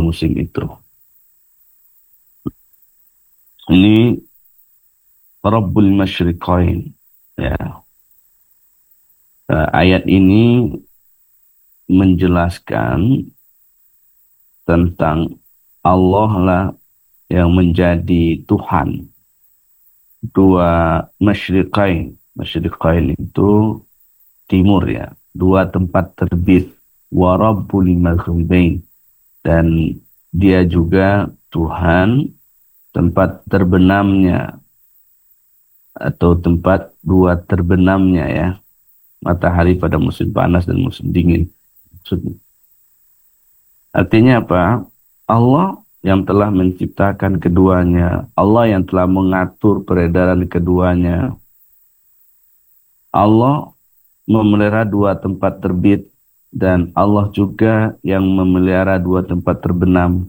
musim itu. Ini Rabbul Masyriqain. Ya. Ayat ini menjelaskan tentang Allah lah yang menjadi Tuhan dua masyriqain. Masyriqain itu timur ya, dua tempat terbit. Wa Rabbul Maghribain, dan dia juga Tuhan tempat terbenamnya atau tempat dua terbenamnya ya, matahari pada musim panas dan musim dingin. Artinya apa? Allah yang telah menciptakan keduanya, Allah yang telah mengatur peredaran keduanya. Allah memelihara dua tempat terbit, dan Allah juga yang memelihara dua tempat terbenam,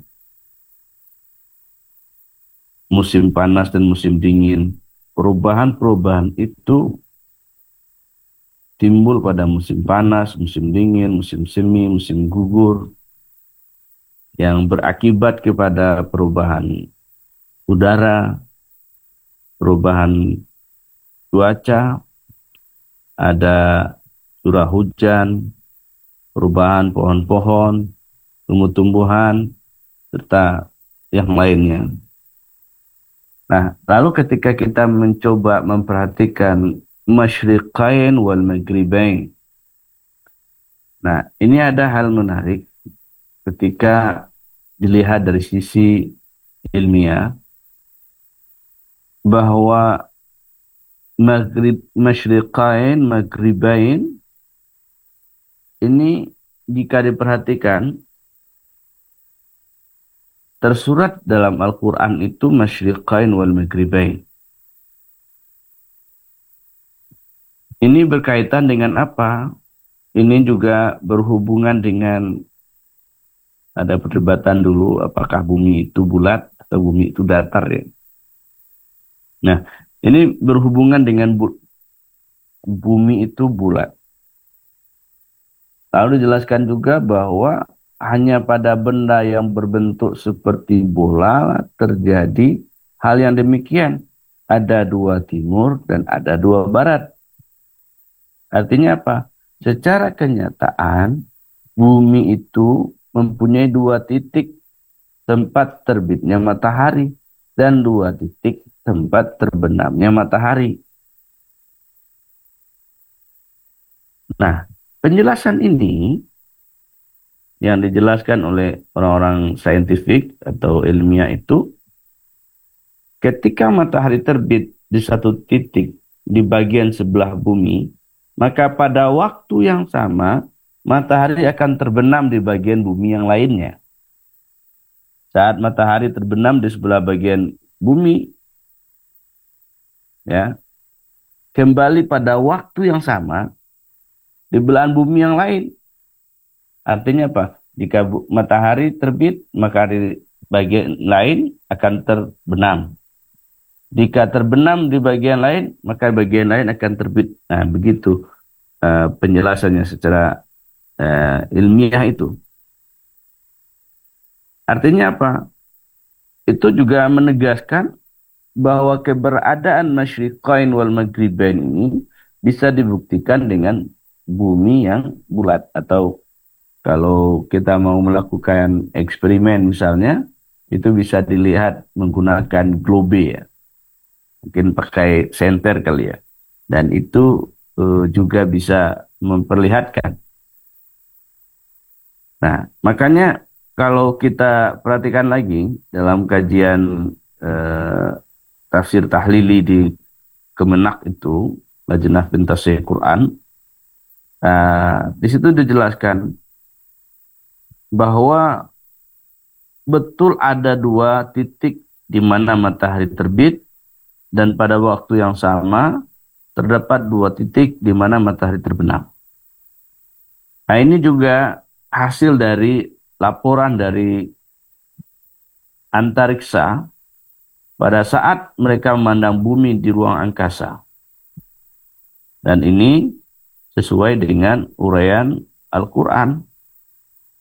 musim panas dan musim dingin. Perubahan-perubahan itu timbul pada musim panas, musim dingin, musim semi, musim gugur, yang berakibat kepada perubahan udara, perubahan cuaca, ada curah hujan, perubahan pohon-pohon, tumbuh-tumbuhan, serta yang lainnya. Nah, lalu ketika kita mencoba memperhatikan masyriqain wal maghribain, nah ini ada hal menarik ketika dilihat dari sisi ilmiah, bahwa masyriqain, maghribain ini jika diperhatikan tersurat dalam Al-Quran itu masyriqain wal maghribain. Ini berkaitan dengan apa? Ini juga berhubungan dengan, ada perdebatan dulu apakah bumi itu bulat atau bumi itu datar ya. Nah, ini berhubungan dengan bumi itu bulat. Lalu dijelaskan juga bahwa hanya pada benda yang berbentuk seperti bola terjadi hal yang demikian. Ada dua timur dan ada dua barat. Artinya apa? Secara kenyataan, bumi itu mempunyai dua titik tempat terbitnya matahari dan dua titik tempat terbenamnya matahari. Nah, penjelasan ini yang dijelaskan oleh orang-orang saintifik atau ilmiah itu, ketika matahari terbit di satu titik di bagian sebelah bumi, maka pada waktu yang sama matahari akan terbenam di bagian bumi yang lainnya. Saat matahari terbenam di sebelah bagian bumi, ya, kembali pada waktu yang sama di belahan bumi yang lain. Artinya apa? Jika matahari terbit, maka di bagian lain akan terbenam. Jika terbenam di bagian lain, maka bagian lain akan terbit. Nah, begitu penjelasannya secara ilmiah itu. Artinya apa? Itu juga menegaskan bahwa keberadaan masyriqain wal maghribain ini bisa dibuktikan dengan bumi yang bulat, atau kalau kita mau melakukan eksperimen misalnya, itu bisa dilihat menggunakan globe ya. Mungkin pakai senter kali ya. Dan itu juga bisa memperlihatkan. Nah, makanya kalau kita perhatikan lagi dalam kajian tafsir tahlili di Kemenak itu, Lajnah Pentasih Quran, di situ dijelaskan bahwa betul ada dua titik di mana matahari terbit, dan pada waktu yang sama terdapat dua titik di mana matahari terbenam. Nah, ini juga hasil dari laporan dari antariksa pada saat mereka memandang bumi di ruang angkasa. Dan ini sesuai dengan uraian Al-Quran.